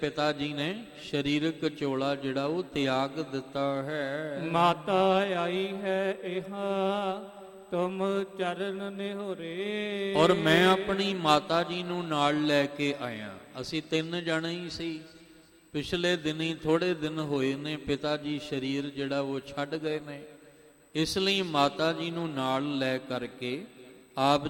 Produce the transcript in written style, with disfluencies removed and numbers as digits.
ਪਿਤਾ ਜੀ ਨੇ ਸਰੀਰਕ ਝੋਲਾ ਜਿਹੜਾ ਉਹ ਤਿਆਗ ਦਿੱਤਾ ਹੈ। ਮਾਤਾ ਆਈ ਹੈ ਇਹਾ ਤੁਮ ਚਰਨ ਨਿਹੋਰੇ। ਔਰ ਮੈਂ ਆਪਣੀ ਮਾਤਾ ਜੀ ਨੂੰ ਨਾਲ ਲੈ ਕੇ ਆਇਆ। ਅਸੀਂ 3 ਜਣੇ ਹੀ ਸੀ। ਪਿਛਲੇ ਦਿਨੀ ਥੋੜ੍ਹੇ ਦਿਨ ਹੋਏ ਨੇ ਪਿਤਾ ਜੀ ਸਰੀਰ ਜਿਹੜਾ ਉਹ ਛੱਡ ਗਏ ਨੇ, ਇਸ ਲਈ ਮਾਤਾ ਜੀ ਨੂੰ ਨਾਲ ਲੈ ਕਰਕੇ ਆਪ